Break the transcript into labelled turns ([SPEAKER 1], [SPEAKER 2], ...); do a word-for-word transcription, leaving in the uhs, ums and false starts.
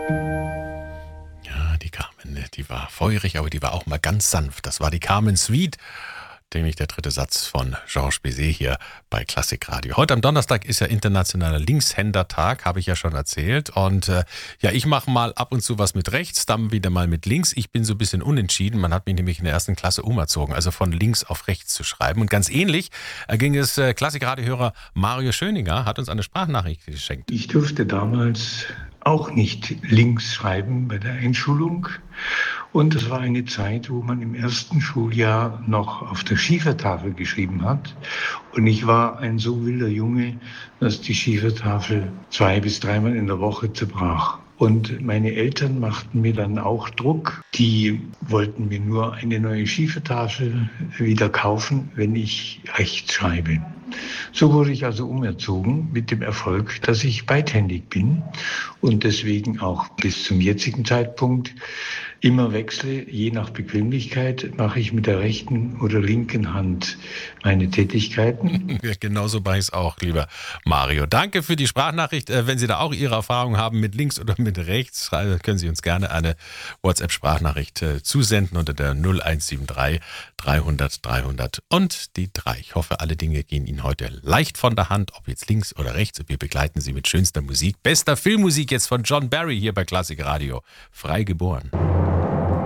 [SPEAKER 1] Ja, die Carmen, die war feurig, aber die war auch mal ganz sanft. Das war die Carmen Suite, nämlich der dritte Satz von Georges Bizet hier bei Klassikradio. Heute am Donnerstag ist ja internationaler Linkshändertag, habe ich ja schon erzählt. Und äh, ja, ich mache mal ab und zu was mit rechts, dann wieder mal mit links. Ich bin so ein bisschen unentschieden. Man hat mich nämlich in der ersten Klasse umerzogen, also von links auf rechts zu schreiben. Und ganz ähnlich äh, ging es äh, Klassikradiohörer Mario Schöninger, hat uns eine Sprachnachricht geschenkt.
[SPEAKER 2] Ich durfte damals auch nicht links schreiben bei der Einschulung. Und es war eine Zeit, wo man im ersten Schuljahr noch auf der Schiefertafel geschrieben hat. Und ich war ein so wilder Junge, dass die Schiefertafel zwei bis dreimal in der Woche zerbrach. Und meine Eltern machten mir dann auch Druck. Die wollten mir nur eine neue Schiefertafel wieder kaufen, wenn ich rechts schreibe. So wurde ich also umerzogen mit dem Erfolg, dass ich beidhändig bin und deswegen auch bis zum jetzigen Zeitpunkt immer wechsle. Je nach Bequemlichkeit mache ich mit der rechten oder linken Hand meine Tätigkeiten.
[SPEAKER 1] Ja, genauso mache ich es auch, lieber Mario. Danke für die Sprachnachricht. Wenn Sie da auch Ihre Erfahrung haben mit links oder mit rechts, können Sie uns gerne eine WhatsApp-Sprachnachricht zusenden unter der null eins sieben drei dreihundert dreihundert und die drei. Ich hoffe, alle Dinge gehen Ihnen heute leicht von der Hand, ob jetzt links oder rechts. Und wir begleiten Sie mit schönster Musik. Bester Filmmusik jetzt von John Barry hier bei Klassikradio. Frei geboren.